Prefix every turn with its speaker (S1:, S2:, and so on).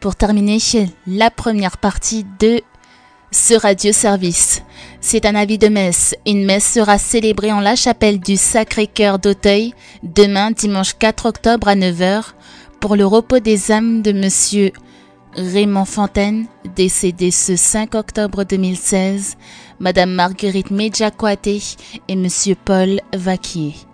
S1: pour terminer la première partie de ce radio-service. C'est un avis de messe. Une messe sera célébrée en la chapelle du Sacré-Cœur d'Auteuil demain, dimanche 4 octobre à 9 h pour le repos des âmes de Monsieur Raymond Fontaine, décédé ce 5 octobre 2016, Madame Marguerite Medjakwate et Monsieur Paul Vaquier.